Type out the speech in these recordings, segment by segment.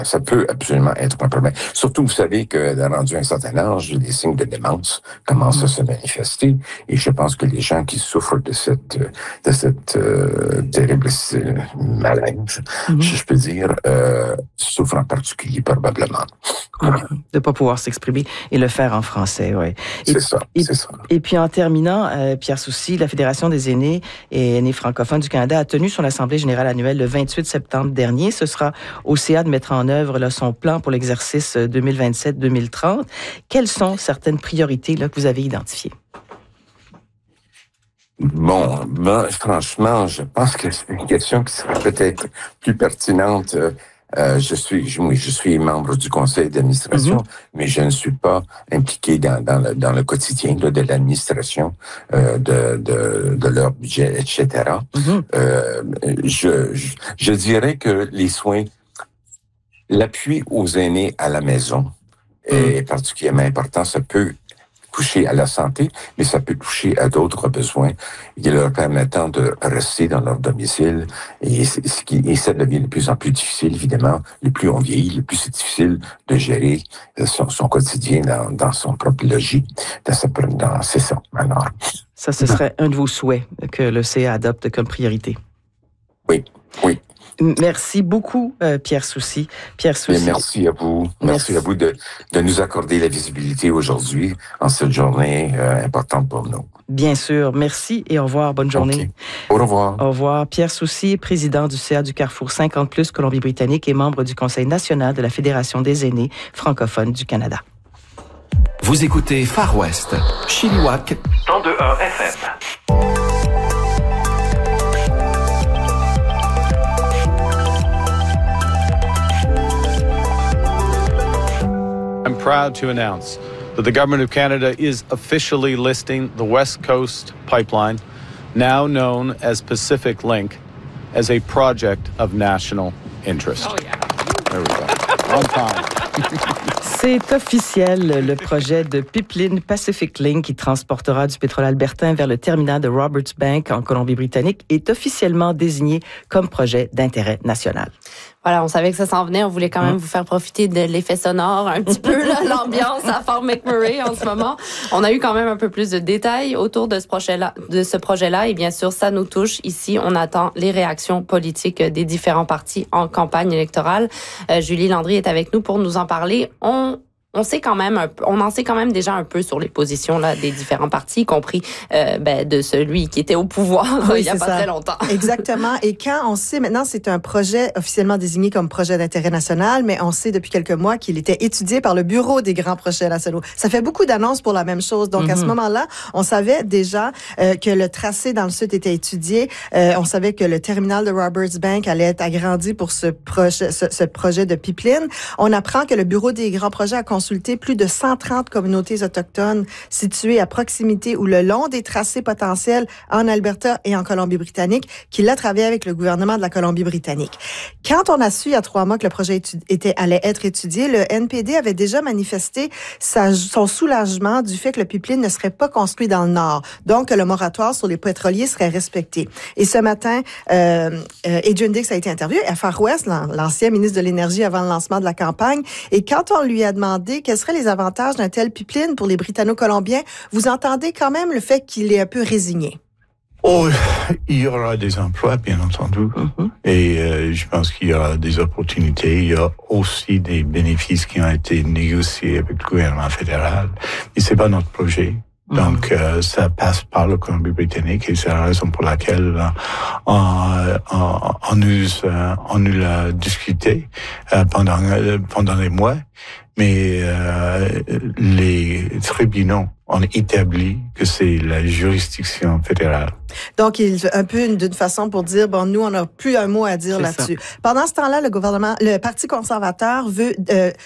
Ça peut absolument être un problème. Surtout, vous savez que, rendu un certain âge, les signes de démence commencent à se manifester. Et je pense que les gens qui souffrent de cette terrible malaise, si je peux dire, souffrent en particulier probablement. De pas pouvoir s'exprimer et le faire en français, oui. C'est ça. Et puis en terminant, Pierre Soucy, la Fédération des aînés et aînés francophones du Canada a tenu son assemblée générale annuelle le 28 septembre dernier. Ce sera au CA de mettre en œuvre là, son plan pour l'exercice 2027-2030. Quelles sont certaines priorités là, que vous avez identifiées? Bon, franchement, je pense que c'est une question qui serait peut-être plus pertinente. Je suis membre du conseil d'administration, mais je ne suis pas impliqué dans le quotidien là, de l'administration, de leur budget, etc. Je dirais que les soins, l'appui aux aînés à la maison est particulièrement important. Ça peut toucher à la santé, mais ça peut toucher à d'autres besoins leur permettant de rester dans leur domicile. Et ça devient de plus en plus difficile, évidemment. Le plus on vieillit, le plus c'est difficile de gérer son quotidien dans son propre logis. C'est ça. Alors, ça, ce serait un de vos souhaits que le CA adopte comme priorité. Oui. Merci beaucoup, Pierre Soucy. Merci à vous. Merci à vous de nous accorder la visibilité aujourd'hui en cette journée importante pour nous. Bien sûr. Merci et au revoir. Bonne journée. Okay. Au revoir. Au revoir. Pierre Soucy, président du CA du Carrefour 50+, Colombie-Britannique et membre du Conseil national de la Fédération des aînés francophones du Canada. Vous écoutez Far West, Chilliwack, 102.1 FM. I'm proud to announce that the Government of Canada is officially listing the West Coast Pipeline, now known as Pacific Link, as a project of national interest. Oh, yeah. There we go. On time. C'est officiel, le projet de pipeline Pacific Link qui transportera du pétrole albertain vers le terminal de Roberts Bank en Colombie-Britannique est officiellement désigné comme projet d'intérêt national. Voilà, on savait que ça s'en venait. On voulait quand même vous faire profiter de l'effet sonore, un petit peu l'ambiance à Fort McMurray en ce moment. On a eu quand même un peu plus de détails autour de ce projet-là. Et bien sûr, ça nous touche. Ici, on attend les réactions politiques des différents partis en campagne électorale. Julie Landry est avec nous pour nous en parler. On en sait quand même déjà un peu sur les positions là des différents partis, y compris de celui qui était au pouvoir il y a pas très longtemps. Exactement. Et quand on sait maintenant, c'est un projet officiellement désigné comme projet d'intérêt national, mais on sait depuis quelques mois qu'il était étudié par le Bureau des grands projets nationaux. Ça fait beaucoup d'annonces pour la même chose. Donc à ce moment-là, on savait déjà que le tracé dans le sud était étudié. On savait que le terminal de Roberts Bank allait être agrandi pour ce projet de pipeline. On apprend que le Bureau des grands projets a consulté plus de 130 communautés autochtones situées à proximité ou le long des tracés potentiels en Alberta et en Colombie-Britannique, qu'il a travaillé avec le gouvernement de la Colombie-Britannique. Quand on a su il y a 3 mois que le projet allait être étudié, le NPD avait déjà manifesté son soulagement du fait que le pipeline ne serait pas construit dans le nord, donc que le moratoire sur les pétroliers serait respecté. Et ce matin, Adrian Dix a été interviewé à Far West, l'ancien ministre de l'Énergie avant le lancement de la campagne, et quand on lui a demandé quels seraient les avantages d'un tel pipeline pour les Britanno-Colombiens, vous entendez quand même le fait qu'il est un peu résigné. Oh, il y aura des emplois, bien entendu. Et je pense qu'il y aura des opportunités. Il y a aussi des bénéfices qui ont été négociés avec le gouvernement fédéral. Mais c'est pas notre projet. Donc, ça passe par le Colombie-Britannique et c'est la raison pour laquelle on nous l'a discuté pendant les mois. Mais les tribunaux ont établi que c'est la juridiction fédérale. Donc, un peu d'une façon pour dire, bon, nous, on n'a plus un mot à dire là-dessus. Pendant ce temps-là, le Parti conservateur veut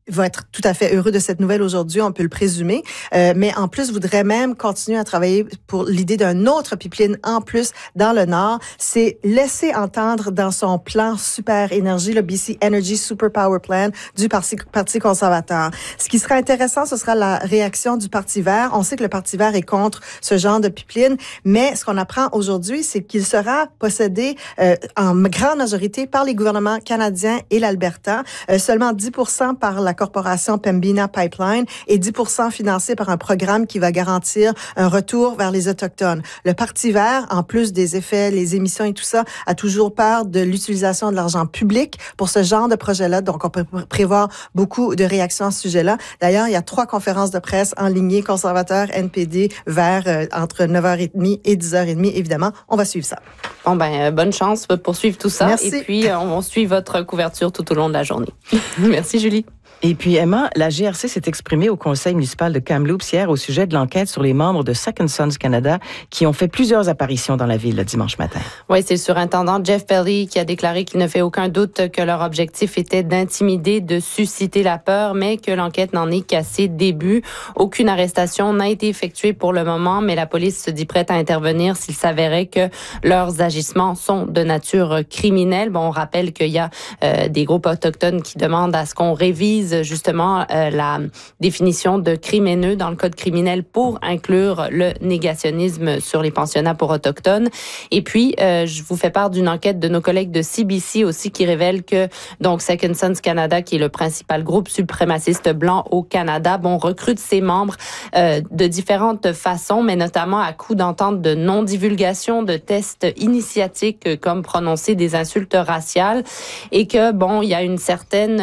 va être tout à fait heureux de cette nouvelle aujourd'hui, on peut le présumer. Mais en plus, voudrait même continuer à travailler pour l'idée d'un autre pipeline en plus dans le Nord. C'est laisser entendre dans son plan Super Énergie, le BC Energy Super Power Plan du Parti conservateur. Ce qui sera intéressant, ce sera la réaction du Parti vert. On sait que le Parti vert est contre ce genre de pipeline, mais ce qu'on apprend aujourd'hui, c'est qu'il sera possédé en grande majorité par les gouvernements canadiens et l'Alberta, seulement 10% par la corporation Pembina Pipeline et 10% financé par un programme qui va garantir un retour vers les Autochtones. Le Parti vert, en plus des effets, les émissions et tout ça, a toujours peur de l'utilisation de l'argent public pour ce genre de projet-là. Donc, on peut prévoir beaucoup de réactions à ce sujet-là. D'ailleurs, il y a 3 conférences de presse enlignées, conservateurs, NPD, Vert, entre 9h30 et 10h30. Évidemment, on va suivre ça. Bon, bonne chance pour suivre tout ça. Merci. Et puis, on suit votre couverture tout au long de la journée. Merci, Julie. Et puis, Emma, la GRC s'est exprimée au conseil municipal de Kamloops hier au sujet de l'enquête sur les membres de Second Sons Canada qui ont fait plusieurs apparitions dans la ville le dimanche matin. Oui, c'est le surintendant Jeff Pelly qui a déclaré qu'il ne fait aucun doute que leur objectif était d'intimider, de susciter la peur, mais que l'enquête n'en est qu'à ses débuts. Aucune arrestation n'a été effectuée pour le moment, mais la police se dit prête à intervenir s'il s'avérait que leurs agissements sont de nature criminelle. Bon, on rappelle qu'il y a des groupes autochtones qui demandent à ce qu'on révise justement la définition de crime haineux dans le code criminel pour inclure le négationnisme sur les pensionnats pour autochtones. Et puis, je vous fais part d'une enquête de nos collègues de CBC aussi qui révèle que donc Second Sons Canada, qui est le principal groupe suprémaciste blanc au Canada, recrute ses membres de différentes façons, mais notamment à coup d'entente de non-divulgation, de tests initiatiques comme prononcer des insultes raciales, et que il y a une certaine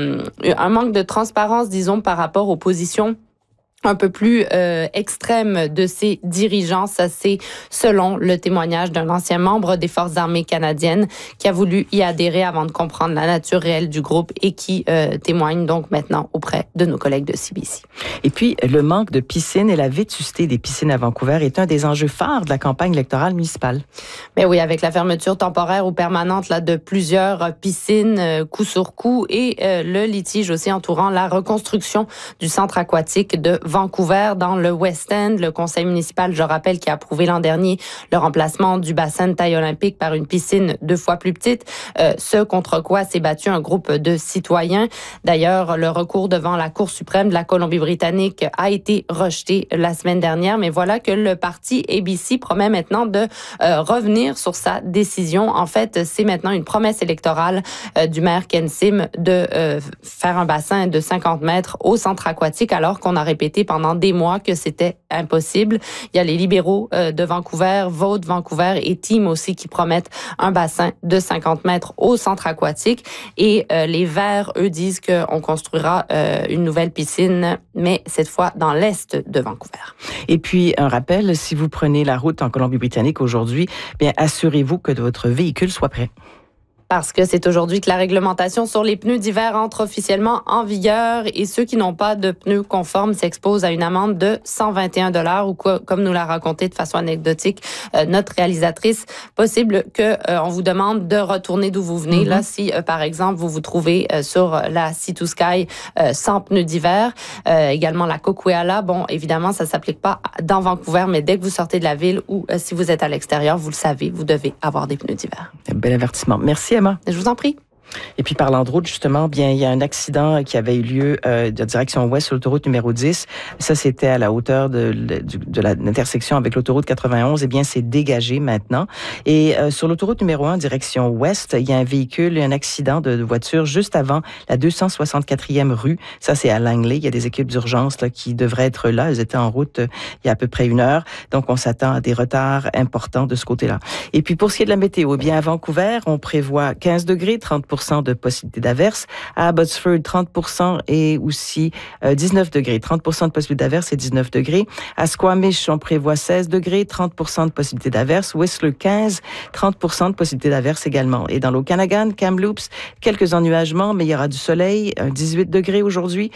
un manque de transparence, disons, par rapport aux positions un peu plus extrême de ses dirigeants. Ça, c'est selon le témoignage d'un ancien membre des Forces armées canadiennes qui a voulu y adhérer avant de comprendre la nature réelle du groupe et qui témoigne donc maintenant auprès de nos collègues de CBC. Et puis, le manque de piscines et la vétusté des piscines à Vancouver est un des enjeux phares de la campagne électorale municipale. Ben oui, avec la fermeture temporaire ou permanente de plusieurs piscines coup sur coup et le litige aussi entourant la reconstruction du centre aquatique de Vancouver dans le West End. Le conseil municipal, je rappelle, qui a approuvé l'an dernier le remplacement du bassin de taille olympique par une piscine 2 fois plus petite, ce contre quoi s'est battu un groupe de citoyens. D'ailleurs, le recours devant la Cour suprême de la Colombie-Britannique a été rejeté la semaine dernière, mais voilà que le parti ABC promet maintenant de revenir sur sa décision. En fait, c'est maintenant une promesse électorale du maire Ken Sim de faire un bassin de 50 mètres au centre aquatique, alors qu'on a répété pendant des mois que c'était impossible. Il y a les libéraux de Vancouver, Vote Vancouver et Team aussi qui promettent un bassin de 50 mètres au centre aquatique. Et les Verts, eux, disent qu'on construira une nouvelle piscine, mais cette fois dans l'est de Vancouver. Et puis, un rappel, si vous prenez la route en Colombie-Britannique aujourd'hui, bien, assurez-vous que votre véhicule soit prêt. Parce que c'est aujourd'hui que la réglementation sur les pneus d'hiver entre officiellement en vigueur et ceux qui n'ont pas de pneus conformes s'exposent à une amende de 121 $ ou comme nous l'a raconté de façon anecdotique notre réalisatrice, possible que on vous demande de retourner d'où vous venez. Là, si par exemple vous vous trouvez sur la Sea to Sky sans pneus d'hiver, également la Coquihalla, évidemment ça s'applique pas dans Vancouver, mais dès que vous sortez de la ville ou si vous êtes à l'extérieur, vous le savez, vous devez avoir des pneus d'hiver. Bel avertissement. Merci Emma. Je vous en prie. Et puis, parlant de route, justement, bien, il y a un accident qui avait eu lieu de direction ouest sur l'autoroute numéro 10. Ça, c'était à la hauteur de l'intersection avec l'autoroute 91. Eh bien, c'est dégagé maintenant. Et sur l'autoroute numéro 1, direction ouest, il y a un véhicule, un accident de voiture juste avant la 264e rue. Ça, c'est à Langley. Il y a des équipes d'urgence là, qui devraient être là. Elles étaient en route il y a à peu près 1 heure. Donc, on s'attend à des retards importants de ce côté-là. Et puis, pour ce qui est de la météo, eh bien, à Vancouver, on prévoit 15 degrés, 30% de possibilité d'averse. À Abbotsford, 30% et aussi 19 degrés. 30% de possibilité d'averse et 19 degrés. À Squamish, on prévoit 16 degrés, 30% de possibilité d'averse. Whistler, 15, 30% de possibilité d'averse également. Et dans l'Okanagan, Kamloops, quelques ennuagements, mais il y aura du soleil. 18 degrés aujourd'hui.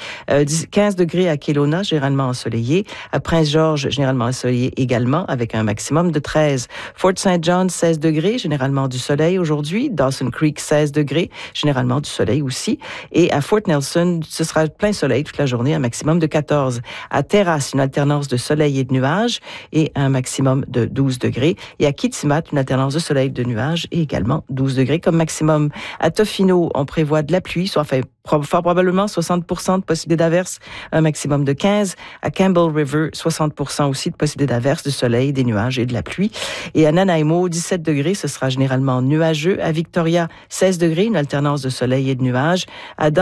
15 degrés à Kelowna, généralement ensoleillé. À Prince-Georges, généralement ensoleillé également, avec un maximum de 13. Fort St. John, 16 degrés, généralement du soleil aujourd'hui. Dawson Creek, 16 degrés. généralement du soleil aussi. Et à Fort Nelson, ce sera plein soleil toute la journée, un maximum de 14. À Terrace, une alternance de soleil et de nuages et un maximum de 12 degrés. Et à Kitimat, une alternance de soleil et de nuages et également 12 degrés comme maximum. À Tofino, on prévoit de la pluie, soit fort probablement 60% de possibilité d'averses, un maximum de 15. À Campbell River, 60% aussi de possibilité d'averses, de soleil, des nuages et de la pluie. Et à Nanaimo, 17 degrés, ce sera généralement nuageux. À Victoria, 16 degrés, une alternance de soleil et de nuages. À